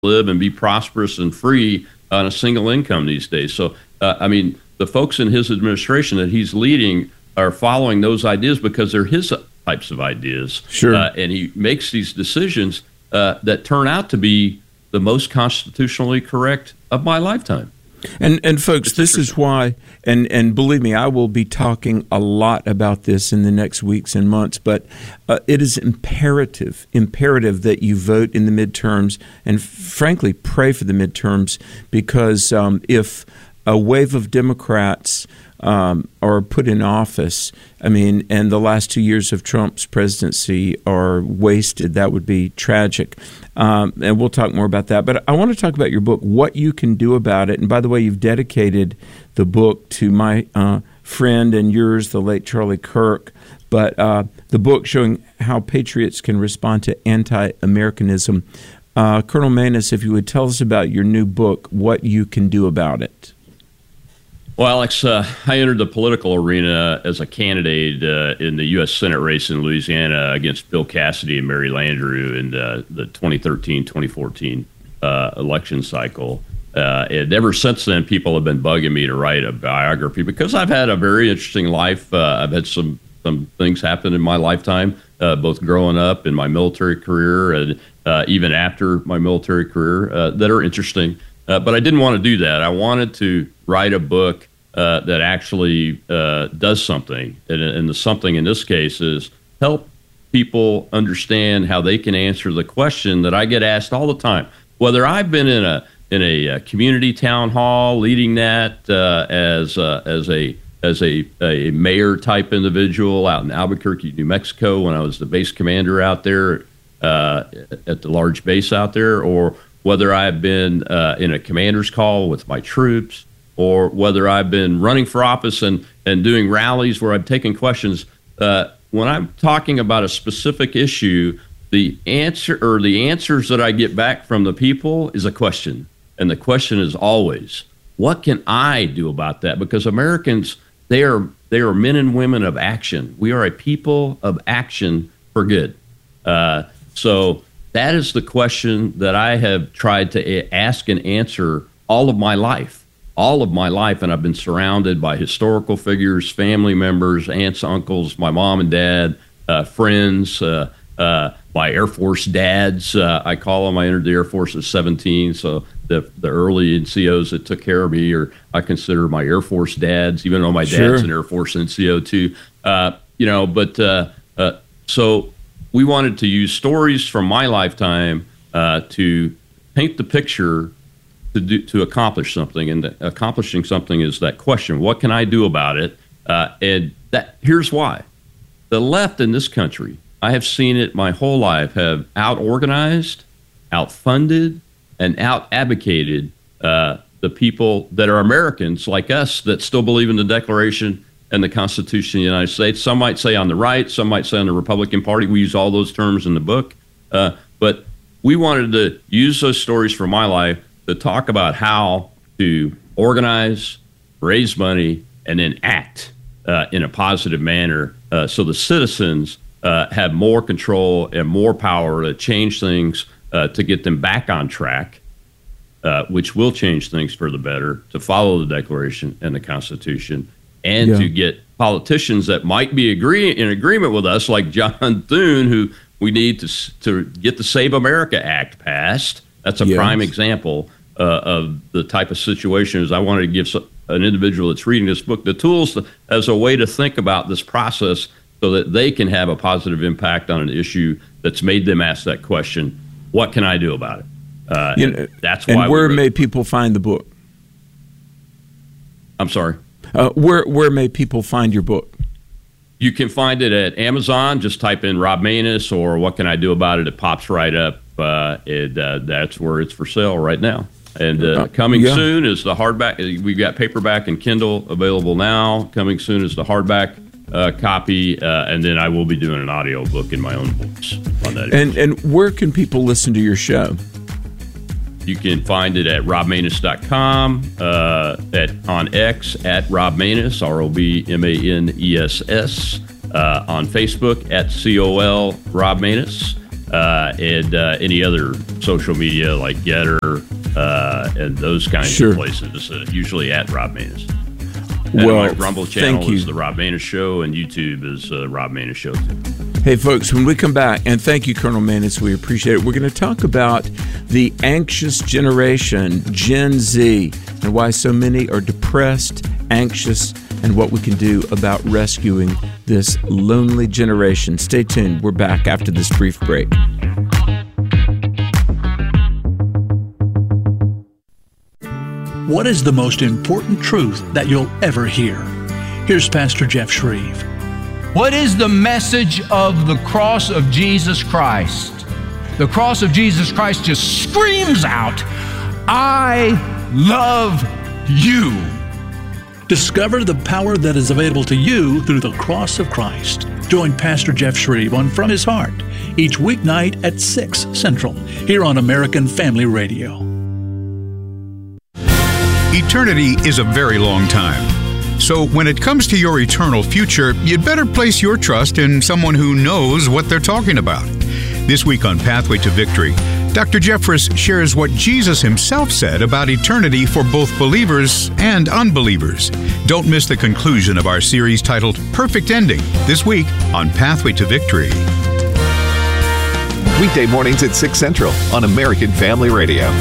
live and be prosperous and free on a single income these days. So, the folks in his administration that he's leading are following those ideas because they're his types of ideas. Sure. And he makes these decisions that turn out to be the most constitutionally correct of my lifetime. And folks, this is why, and believe me, I will be talking a lot about this in the next weeks and months, but it is imperative that you vote in the midterms and frankly pray for the midterms, because if a wave of Democrats are put in office, and the last 2 years of Trump's presidency are wasted, that would be tragic. And we'll talk more about that. But I want to talk about your book, What You Can Do About It. And by the way, you've dedicated the book to my friend and yours, the late Charlie Kirk. But the book showing how patriots can respond to anti-Americanism. Colonel Maness, if you would tell us about your new book, What You Can Do About It. Well, Alex, I entered the political arena as a candidate in the U.S. Senate race in Louisiana against Bill Cassidy and Mary Landrieu in the 2013-2014 election cycle. And ever since then, people have been bugging me to write a biography because I've had a very interesting life. I've had some things happen in my lifetime, both growing up in my military career and even after my military career that are interesting. But I didn't want to do that. I wanted to write a book that actually does something. And the something in this case is help people understand how they can answer the question that I get asked all the time. Whether I've been in a community town hall leading that as a mayor type individual out in Albuquerque, New Mexico, when I was the base commander out there at the large base out there, or whether I've been in a commander's call with my troops, or whether I've been running for office and doing rallies where I'm taking questions. When I'm talking about a specific issue, the answers that I get back from the people is a question. And the question is always, what can I do about that? Because Americans, they are men and women of action. We are a people of action for good. So that is the question that I have tried to ask and answer all of my life. And I've been surrounded by historical figures, family members, aunts, uncles, my mom and dad, friends, my Air Force dads, I call them. I entered the Air Force at 17, so the early NCOs that took care of me, or I consider my Air Force dads, even though my dad's an Air Force NCO too. So we wanted to use stories from my lifetime to paint the picture to accomplish something, and accomplishing something is that question: what can I do about it? And here's why: the left in this country, I have seen it my whole life, have out-organized, out-funded, and out-advocated the people that are Americans like us that still believe in the Declaration and the Constitution of the United States. Some might say on the right, some might say on the Republican Party. We use all those terms in the book. But we wanted to use those stories from my life to talk about how to organize, raise money, and then act in a positive manner so the citizens have more control and more power to change things, to get them back on track, which will change things for the better, to follow the Declaration and the Constitution, and to get politicians that might be in agreement with us, like John Thune, who we need to get the Save America Act passed. That's a prime example of the type of situations I wanted to give an individual that's reading this book the tools as a way to think about this process so that they can have a positive impact on an issue that's made them ask that question, what can I do about it? That's why. And where may people find the book? I'm sorry? Where may people find your book? You can find it at Amazon. Just type in Rob Maness or what can I do about it? It pops right up. That's where it's for sale right now. And coming soon is the hardback. We've got paperback and Kindle available now. Coming soon is the hardback copy. And then I will be doing an audio book in my own voice on that. And where can people listen to your show? You can find it at robmaness.com, on X at Rob Maness, ROBMANESS, on Facebook at COL Rob Maness. and any other social media like Getter and those kinds of places. Usually at Rob Maness. And my Rumble channel is the Rob Maness Show, and YouTube is Rob Maness Show too. Hey, folks, when we come back, and thank you, Colonel Maness, we appreciate it. We're going to talk about the anxious generation, Gen Z, and why so many are depressed, anxious, and what we can do about rescuing this lonely generation. Stay tuned. We're back after this brief break. What is the most important truth that you'll ever hear? Here's Pastor Jeff Shreve. What is the message of the cross of Jesus Christ? The cross of Jesus Christ just screams out, I love you. Discover the power that is available to you through the cross of Christ. Join Pastor Jeff Shreve on From His Heart each weeknight at 6 Central here on American Family Radio. Eternity is a very long time. So when it comes to your eternal future, you'd better place your trust in someone who knows what they're talking about. This week on Pathway to Victory, Dr. Jeffress shares what Jesus himself said about eternity for both believers and unbelievers. Don't miss the conclusion of our series titled Perfect Ending this week on Pathway to Victory. Weekday mornings at 6 Central on American Family Radio.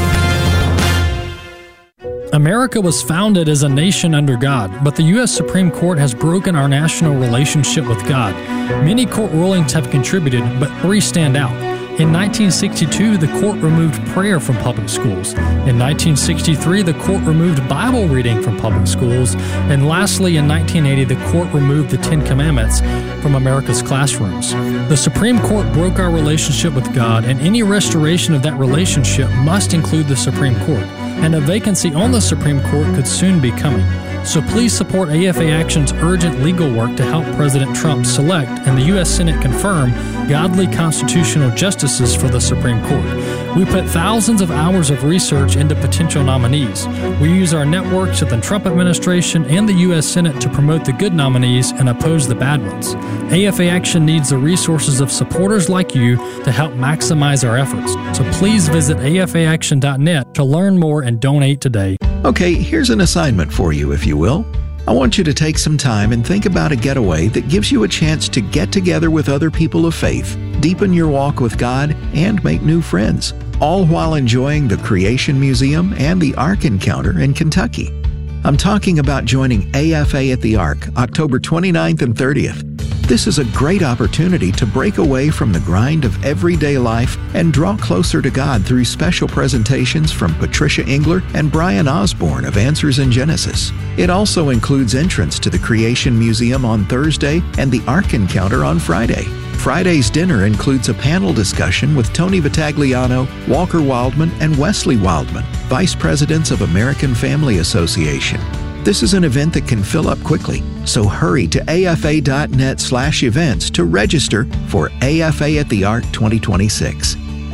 America was founded as a nation under God, but the U.S. Supreme Court has broken our national relationship with God. Many court rulings have contributed, but 3 stand out. In 1962, the court removed prayer from public schools. In 1963, the court removed Bible reading from public schools. And lastly, in 1980, the court removed the 10 Commandments from America's classrooms. The Supreme Court broke our relationship with God, and any restoration of that relationship must include the Supreme Court. And a vacancy on the Supreme Court could soon be coming. So please support AFA Action's urgent legal work to help President Trump select and the U.S. Senate confirm godly constitutional justices for the Supreme Court. We put thousands of hours of research into potential nominees. We use our networks at the Trump administration and the U.S. Senate to promote the good nominees and oppose the bad ones. AFA Action needs the resources of supporters like you to help maximize our efforts. So please visit afaaction.net to learn more and donate today. Okay, here's an assignment for you, if you will. I want you to take some time and think about a getaway that gives you a chance to get together with other people of faith, deepen your walk with God, and make new friends, all while enjoying the Creation Museum and the Ark Encounter in Kentucky. I'm talking about joining AFA at the Ark, October 29th and 30th. This is a great opportunity to break away from the grind of everyday life and draw closer to God through special presentations from Patricia Engler and Brian Osborne of Answers in Genesis. It also includes entrance to the Creation Museum on Thursday and the Ark Encounter on Friday. Friday's dinner includes a panel discussion with Tony Vitagliano, Walker Wildman, and Wesley Wildman, Vice Presidents of American Family Association. This is an event that can fill up quickly, so hurry to afa.net/events to register for AFA at the Ark 2026.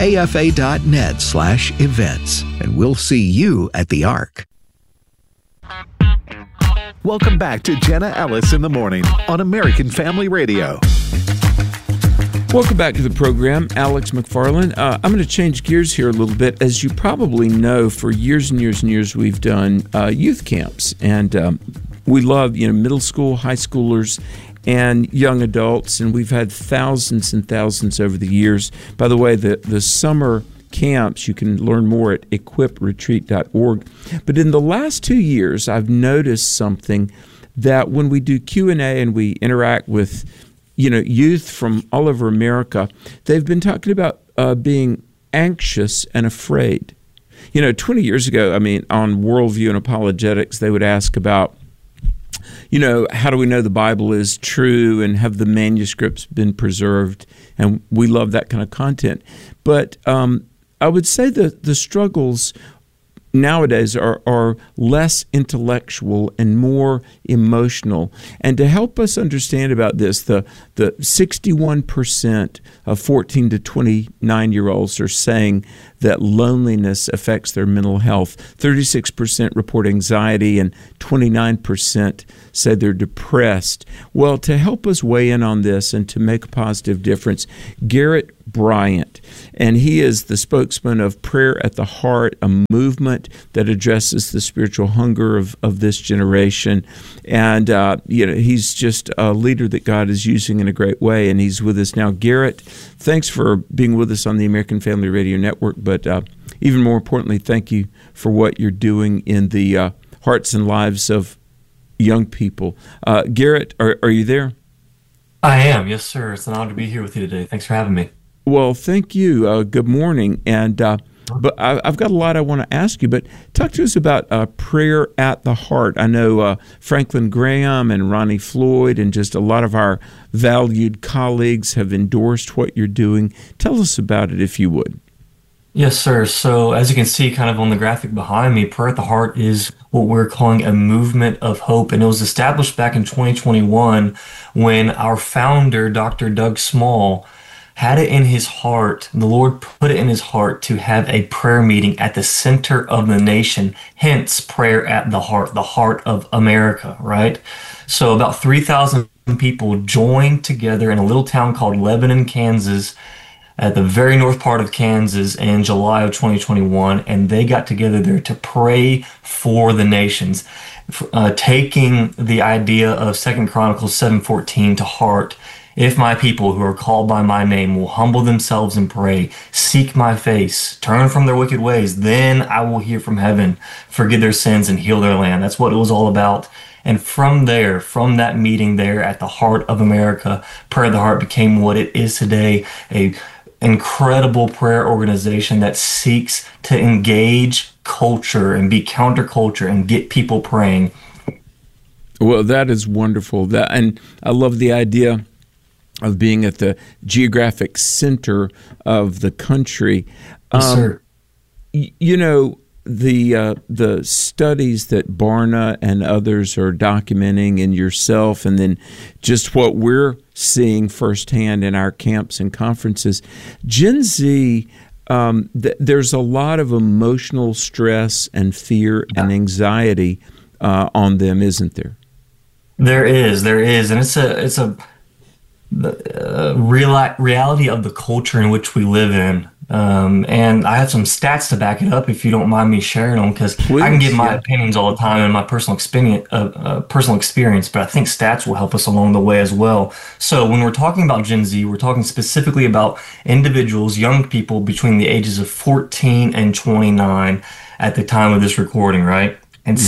afa.net/events, and we'll see you at the Ark. Welcome back to Jenna Ellis in the Morning on American Family Radio. Welcome back to the program. Alex McFarland. I'm going to change gears here a little bit. As you probably know, for years and years and years, we've done youth camps. And we love, middle school, high schoolers, and young adults. And we've had thousands and thousands over the years. By the way, the summer camps, you can learn more at equipretreat.org. But in the last 2 years, I've noticed something that when we do Q&A and we interact with youth from all over America, they've been talking about being anxious and afraid. 20 years ago, on Worldview and Apologetics, they would ask about, how do we know the Bible is true and have the manuscripts been preserved? And we love that kind of content. But I would say that the struggles nowadays are less intellectual and more emotional. And to help us understand about this, the 61% of 14 to 29-year-olds are saying that loneliness affects their mental health. 36% report anxiety and 29% say they're depressed. Well, to help us weigh in on this and to make a positive difference, Garrett Bryant, and he is the spokesman of Prayer at the Heart, a movement that addresses the spiritual hunger of this generation. And he's just a leader that God is using in a great way, and he's with us now. Garrett, thanks for being with us on the American Family Radio Network, but even more importantly, thank you for what you're doing in the hearts and lives of young people. Garrett, are you there? I am, yes, sir. It's an honor to be here with you today. Thanks for having me. Well, thank you. Good morning. And but I've got a lot I want to ask you, but talk to us about Prayer at the Heart. I know Franklin Graham and Ronnie Floyd and just a lot of our valued colleagues have endorsed what you're doing. Tell us about it, if you would. Yes, sir. So as you can see kind of on the graphic behind me, Prayer at the Heart is what we're calling a movement of hope. And it was established back in 2021 when our founder, Dr. Doug Small, had it in his heart, the Lord put it in his heart to have a prayer meeting at the center of the nation, hence Prayer at the heart of America, right? So about 3,000 people joined together in a little town called Lebanon, Kansas, at the very north part of Kansas in July of 2021, and they got together there to pray for the nations, taking the idea of 2 Chronicles 7:14 to heart. If my people who are called by my name will humble themselves and pray, seek my face, turn from their wicked ways, then I will hear from heaven, forgive their sins, and heal their land. That's what it was all about. And from there, from that meeting there at the heart of America, Prayer of the Heart became what it is today, a incredible prayer organization that seeks to engage culture and be counterculture and get people praying. Well, that is wonderful. And I love the idea of being at the geographic center of the country. Yes, sir. You know, the studies that Barna and others are documenting, and yourself, and then just what we're seeing firsthand in our camps and conferences, Gen Z, there's a lot of emotional stress and fear and anxiety on them, isn't there? There is, and it's a reality of the culture in which we live in. And I have some stats to back it up if you don't mind me sharing them, because I can give my opinions all the time and my personal experience, but I think stats will help us along the way as well. So when we're talking about Gen Z, we're talking specifically about individuals, young people between the ages of 14 and 29 at the time of this recording, right? And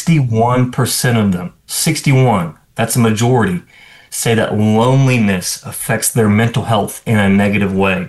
61% of them, 61, that's a majority, say that loneliness affects their mental health in a negative way.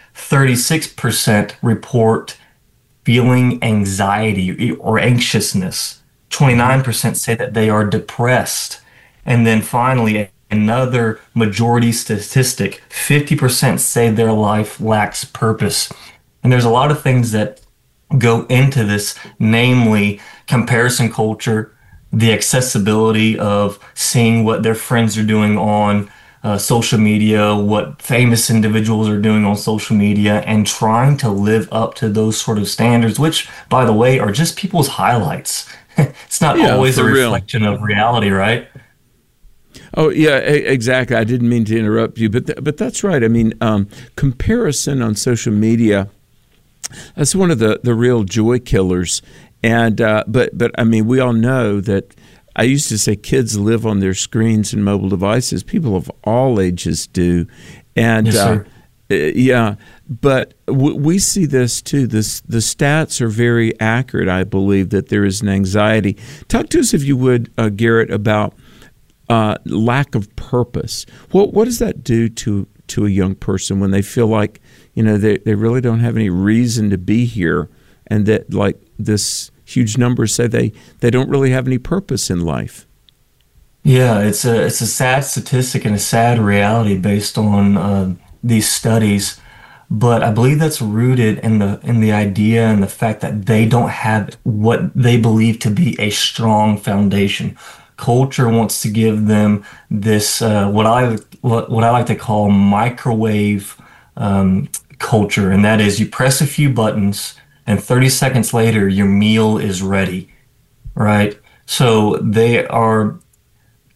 36% report feeling anxiety or anxiousness. 29% say that they are depressed. And then finally, another majority statistic, 50% say their life lacks purpose. And there's a lot of things that go into this, namely comparison culture, the accessibility of seeing what their friends are doing on social media, what famous individuals are doing on social media, and trying to live up to those sort of standards, which, by the way, are just people's highlights. It's not always a reflection of reality, right? Oh, yeah, exactly. I didn't mean to interrupt you, but that's right. I mean, comparison on social media, that's one of the real joy killers. And but I mean, we all know that. I used to say kids live on their screens and mobile devices. People of all ages do, and yes, but we see this too. The stats are very accurate. I believe that there is an anxiety. Talk to us, if you would, Garrett, about lack of purpose. What does that do to a young person when they feel like they really don't have any reason to be here, and that like this huge numbers say they don't really have any purpose in life? Yeah, it's a sad statistic and a sad reality based on these studies, but I believe that's rooted in the idea and the fact that they don't have what they believe to be a strong foundation. Culture wants to give them this what I like to call microwave culture, and that is you press a few buttons and 30 seconds later, your meal is ready, right? So they are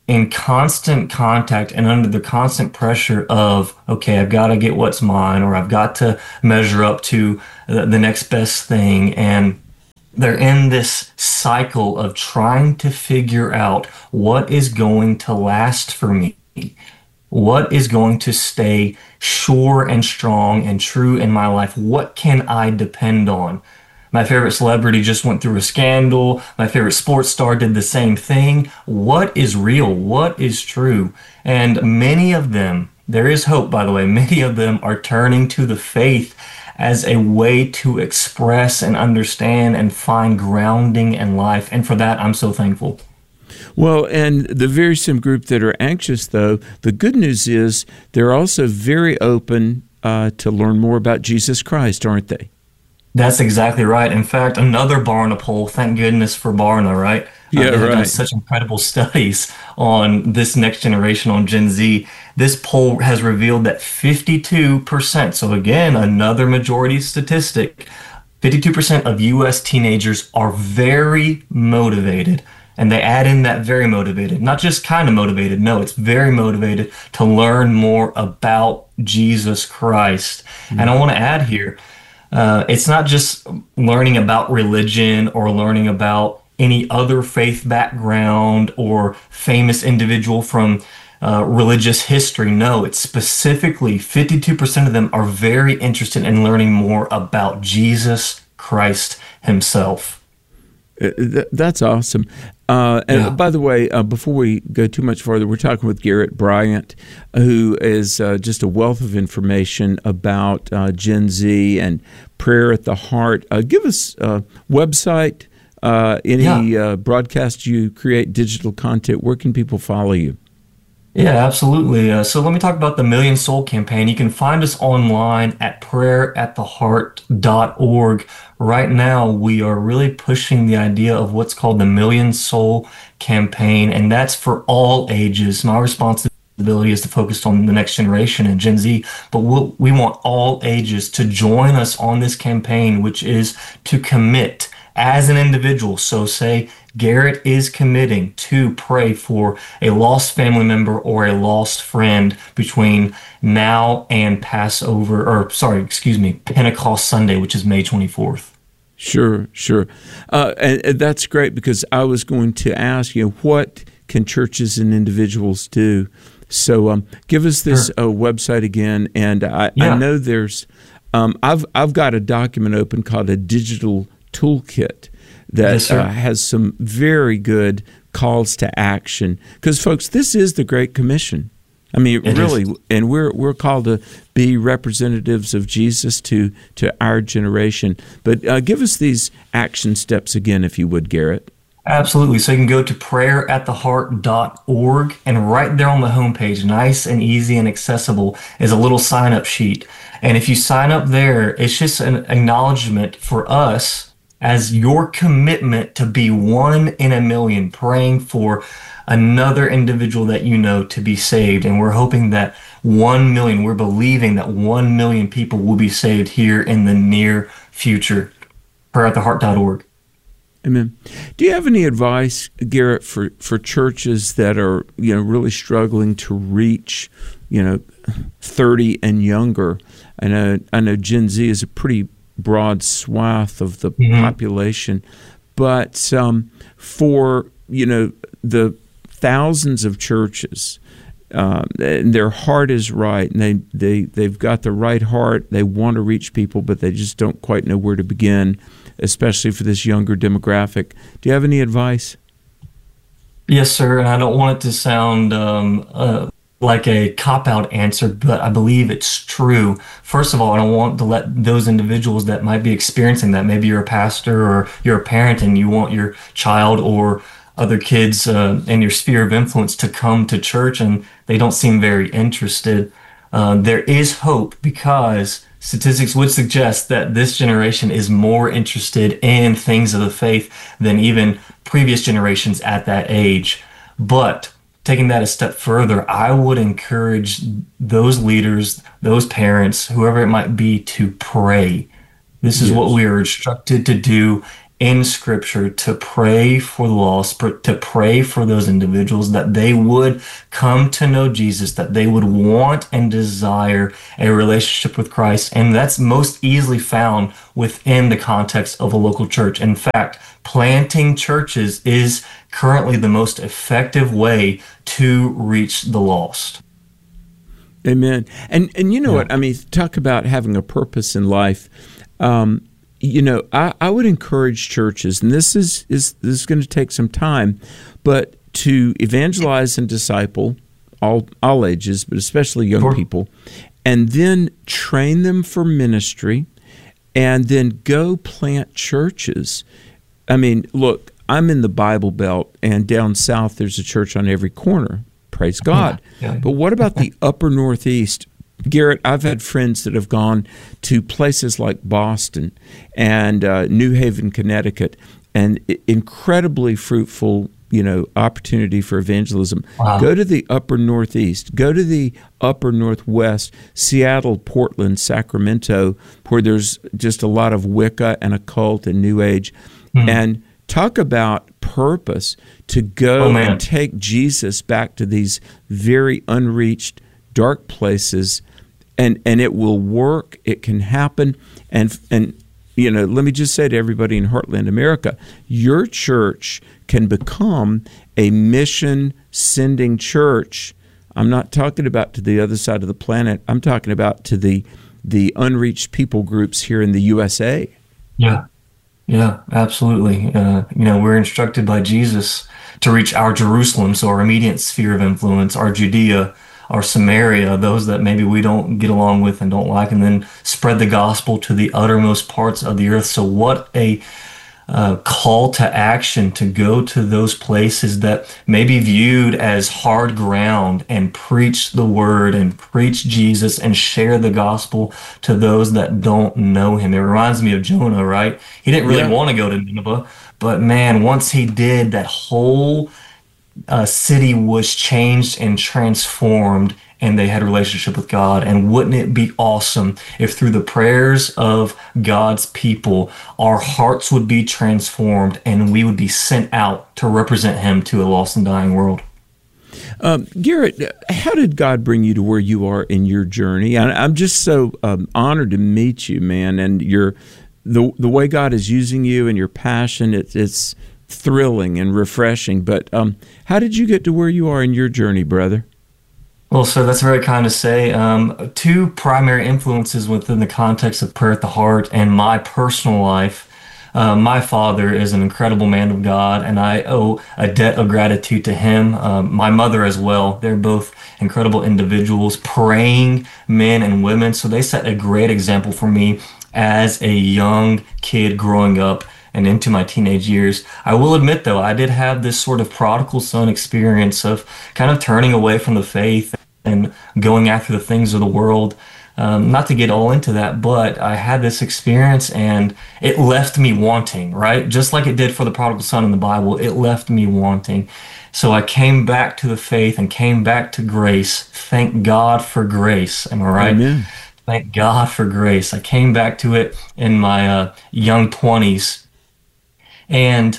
in constant contact and under the constant pressure of, okay, I've got to get what's mine, or I've got to measure up to the next best thing. And they're in this cycle of trying to figure out what is going to last for me, what is going to stay sure and strong and true in my life. What can I depend on? My favorite celebrity just went through a scandal. My favorite sports star did the same thing. What is real? What is true? And many of them, there is hope, by the way, many of them are turning to the faith as a way to express and understand and find grounding in life. And for that, I'm so thankful. Well, and the very same group that are anxious, though, the good news is they're also very open to learn more about Jesus Christ, aren't they? That's exactly right. In fact, another Barna poll, thank goodness for Barna, right? Yeah, they've right. done such incredible studies on this next generation, on Gen Z. This poll has revealed that 52%, so again, another majority statistic, 52% of U.S. teenagers are very motivated. And they add in that very motivated, not just kind of motivated. No, it's very motivated to learn more about Jesus Christ. Mm-hmm. And I want to add here, it's not just learning about religion or learning about any other faith background or famous individual from religious history. No, it's specifically 52% of them are very interested in learning more about Jesus Christ himself. That's awesome. And by the way, before we go too much farther, we're talking with Garrett Bryant, who is just a wealth of information about Gen Z and Prayer at the Heart. Give us a website, any broadcast you create, digital content. Where can people follow you? Yeah, absolutely. So let me talk about the Million Soul Campaign. You can find us online at prayerattheheart.org. Right now, we are really pushing the idea of what's called the Million Soul Campaign, and that's for all ages. My responsibility is to focus on the next generation and Gen Z, but we want all ages to join us on this campaign, which is to commit as an individual. So say Garrett is committing to pray for a lost family member or a lost friend between now and Pentecost Sunday, which is May 24th. Sure. And that's great, because I was going to ask you, what can churches and individuals do? So give us this website again. And I know there's, I've got a document open called a digital toolkit that has some very good calls to action. Because, folks, this is the Great Commission. I mean, it really is. And we're called to be representatives of Jesus to our generation. But give us these action steps again, if you would, Garrett. Absolutely. So you can go to prayerattheheart.org, and right there on the homepage, nice and easy and accessible, is a little sign-up sheet. And if you sign up there, it's just an acknowledgement for us as your commitment to be 1 in a million, praying for another individual that you know to be saved. And we're hoping that 1 million, we're believing that 1 million people will be saved here in the near future. prayerattheheart.org. Amen. Do you have any advice, Garrett, for churches that are, really struggling to reach, 30 and younger? I know Gen Z is a pretty broad swath of the population, but for the thousands of churches, and their heart is right, and they've got the right heart. They want to reach people, but they just don't quite know where to begin, especially for this younger demographic. Do you have any advice? Yes, sir. And I don't want it to sound like a cop-out answer, but I believe it's true. First of all, I don't want to let those individuals that might be experiencing that, maybe you're a pastor or you're a parent and you want your child or other kids in your sphere of influence to come to church and they don't seem very interested. There is hope, because statistics would suggest that this generation is more interested in things of the faith than even previous generations at that age. But taking that a step further, I would encourage those leaders, those parents, whoever it might be, to pray. This is what we are instructed to do in Scripture to pray for the lost, to pray for those individuals, that they would come to know Jesus, that they would want and desire a relationship with Christ. And that's most easily found within the context of a local church. In fact, planting churches is currently the most effective way to reach the lost. Amen. And you know what? I mean, talk about having a purpose in life. I would encourage churches, and this is going to take some time, but to evangelize and disciple all ages, but especially young people, and then train them for ministry, and then go plant churches. I mean, look, I'm in the Bible Belt, and down south there's a church on every corner. Praise God. Yeah. But what about the upper Northeast? Garrett, I've had friends that have gone to places like Boston and New Haven, Connecticut, and incredibly fruitful, opportunity for evangelism. Wow. Go to the upper Northeast. Go to the upper Northwest, Seattle, Portland, Sacramento, where there's just a lot of Wicca and occult and New Age. And talk about purpose to go and take Jesus back to these very unreached, dark places, and it will work. It can happen. And let me just say to everybody in Heartland America, your church can become a mission-sending church. I'm not talking about to the other side of the planet. I'm talking about to the unreached people groups here in the USA. Yeah, absolutely. We're instructed by Jesus to reach our Jerusalem, so our immediate sphere of influence, our Judea, our Samaria, those that maybe we don't get along with and don't like, and then spread the gospel to the uttermost parts of the earth. So what a call to action to go to those places that may be viewed as hard ground and preach the word and preach Jesus and share the gospel to those that don't know him. It reminds me of Jonah, right? He didn't really want to go to Nineveh, but man, once he did, that whole city was changed and transformed, and they had a relationship with God. And wouldn't it be awesome if through the prayers of God's people, our hearts would be transformed and we would be sent out to represent him to a lost and dying world? Garrett, how did God bring you to where you are in your journey? I'm just so honored to meet you, man, and the way God is using you and your passion, it's thrilling and refreshing. But how did you get to where you are in your journey, brother? Well, sir, that's very kind to say. Two primary influences within the context of Prayer at the Heart and my personal life. My father is an incredible man of God, and I owe a debt of gratitude to him. My mother as well. They're both incredible individuals, praying men and women. So they set a great example for me as a young kid growing up and into my teenage years. I will admit, though, I did have this sort of prodigal son experience of kind of turning away from the faith and going after the things of the world. Not to get all into that, but I had this experience and it left me wanting, right? Just like it did for the prodigal son in the Bible, it left me wanting. So I came back to the faith and came back to grace. Thank God for grace. Am I right? Amen. Thank God for grace. I came back to it in my young 20s. And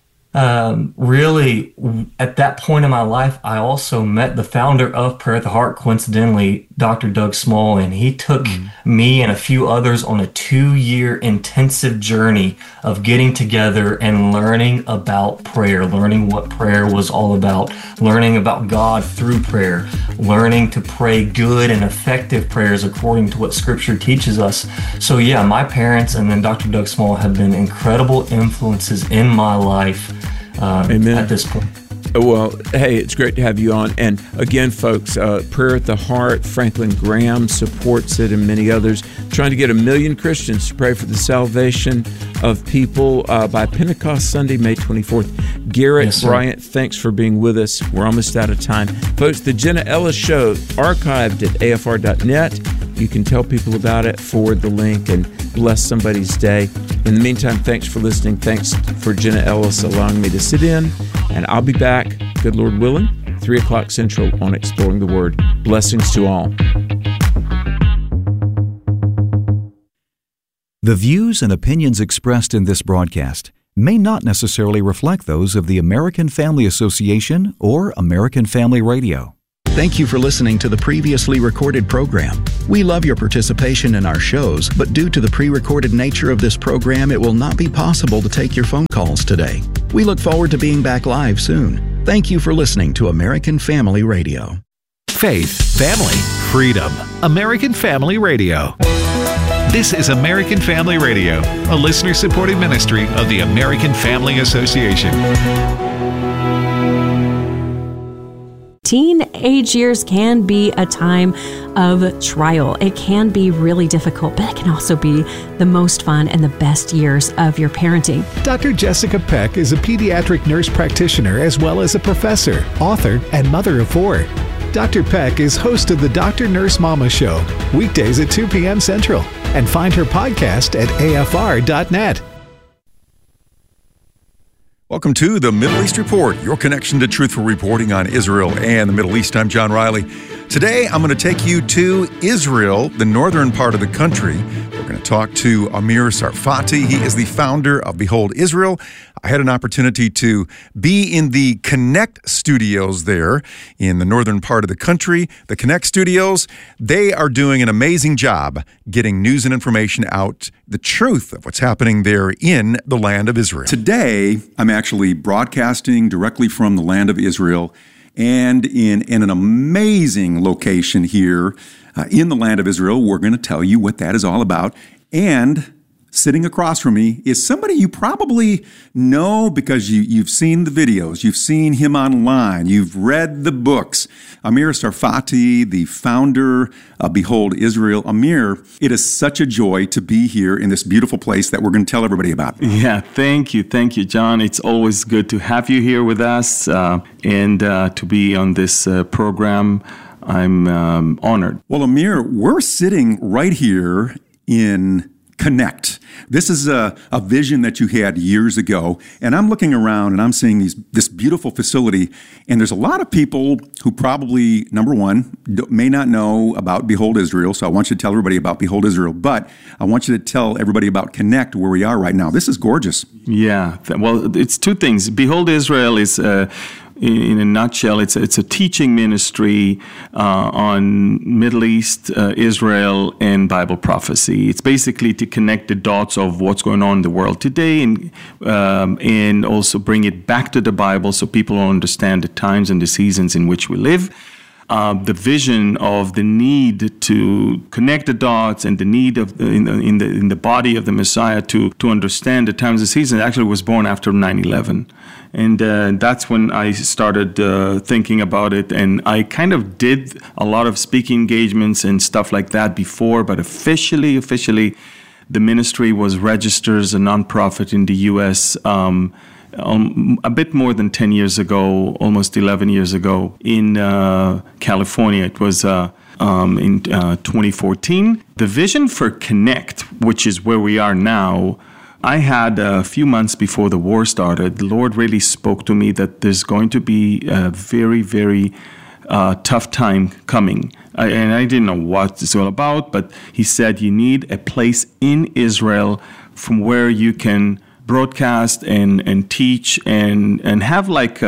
really, at that point in my life, I also met the founder of Prayer at the Heart, coincidentally, Dr. Doug Small, and he took me and a few others on a 2-year intensive journey of getting together and learning about prayer, learning what prayer was all about, learning about God through prayer, learning to pray good and effective prayers according to what Scripture teaches us. So yeah, my parents and then Dr. Doug Small have been incredible influences in my life. Amen. At this point. Well, hey, it's great to have you on. And again, folks, Prayer at the Heart, Franklin Graham supports it and many others, trying to get 1 million Christians to pray for the salvation of people by Pentecost Sunday, May 24th. Garrett Bryant, thanks for being with us. We're almost out of time. Folks, the Jenna Ellis Show, archived at afr.net. You can tell people about it, forward the link, and bless somebody's day. In the meantime, thanks for listening. Thanks for Jenna Ellis allowing me to sit in. And I'll be back, good Lord willing, 3 o'clock Central on Exploring the Word. Blessings to all. The views and opinions expressed in this broadcast may not necessarily reflect those of the American Family Association or American Family Radio. Thank you for listening to the previously recorded program. We love your participation in our shows, but due to the pre-recorded nature of this program, it will not be possible to take your phone calls today. We look forward to being back live soon. Thank you for listening to American Family Radio. Faith, family, freedom. American Family Radio. This is American Family Radio, a listener-supported ministry of the American Family Association. Teenage years can be a time of trial. It can be really difficult, but it can also be the most fun and the best years of your parenting. Dr. Jessica Peck is a pediatric nurse practitioner as well as a professor, author, and mother of 4. Dr. Peck is host of the Dr. Nurse Mama Show, weekdays at 2 p.m. Central, and find her podcast at afr.net. Welcome to the Middle East Report, your connection to truthful reporting on Israel and the Middle East. I'm John Riley. Today, I'm going to take you to Israel, the northern part of the country. We're going to talk to Amir Tsarfati. He is the founder of Behold Israel. I had an opportunity to be in the Connect studios there in the northern part of the country. The Connect studios, they are doing an amazing job getting news and information out, the truth of what's happening there in the land of Israel. Today, I'm actually broadcasting directly from the land of Israel and in an amazing location here in the land of Israel. We're going to tell you what that is all about. And sitting across from me is somebody you probably know because you've seen the videos, you've seen him online, you've read the books. Amir Tsarfati, the founder of Behold Israel. Amir, it is such a joy to be here in this beautiful place that we're going to tell everybody about. Yeah, thank you, John. It's always good to have you here with us and to be on this program. I'm honored. Well, Amir, we're sitting right here in Connect. This is a vision that you had years ago, and I'm looking around and I'm seeing this beautiful facility, and there's a lot of people who probably, number one, may not know about Behold Israel, so I want you to tell everybody about Behold Israel, but I want you to tell everybody about Connect, where we are right now. This is gorgeous. Yeah, well, it's two things. Behold Israel is in a nutshell, it's a teaching ministry on Middle East, Israel, and Bible prophecy. It's basically to connect the dots of what's going on in the world today and also bring it back to the Bible so people understand the times and the seasons in which we live. The vision of the need to connect the dots and the need of in the body of the Messiah to understand the times and seasons actually was born after 9/11. And that's when I started thinking about it. And I kind of did a lot of speaking engagements and stuff like that before, but officially, the ministry was registered as a nonprofit in the U.S. A bit more than 10 years ago, almost 11 years ago, in California. It was in 2014. The vision for Connect, which is where we are now, I had a few months before the war started. The Lord really spoke to me that there's going to be a very, very tough time coming. And I didn't know what it's all about, but He said you need a place in Israel from where you can broadcast and teach and have like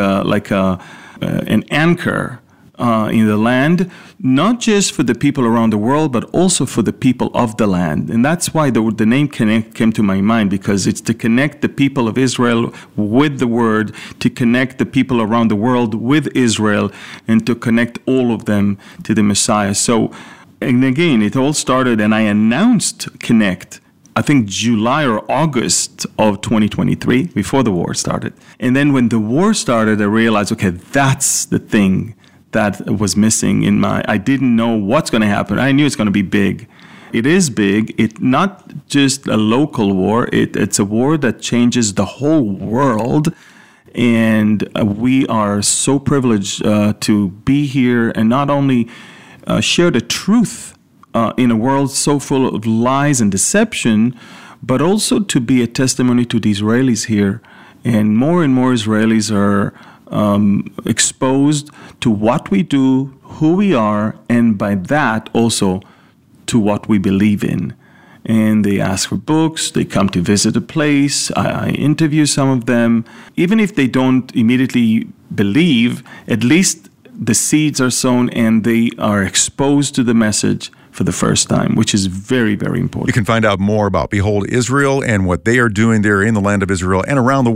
an anchor in the land, not just for the people around the world, but also for the people of the land. And that's why the name Connect came to my mind, because it's to connect the people of Israel with the Word, to connect the people around the world with Israel, and to connect all of them to the Messiah. So, and again, it all started, and I announced Connect, I think July or August of 2023, before the war started. And then when the war started, I realized, okay, that's the thing that was missing in I didn't know what's going to happen. I knew it's going to be big. It is big. It's not just a local war. It's a war that changes the whole world. And we are so privileged to be here and not only share the truth in a world so full of lies and deception, but also to be a testimony to the Israelis here. And more Israelis are exposed to what we do, who we are, and by that also to what we believe in. and they ask for books. They come to visit a place. I interview some of them. Even if they don't immediately believe, at least the seeds are sown and they are exposed to the message for the first time, which is very, very important. You can find out more about Behold Israel and what they are doing there in the land of Israel and around the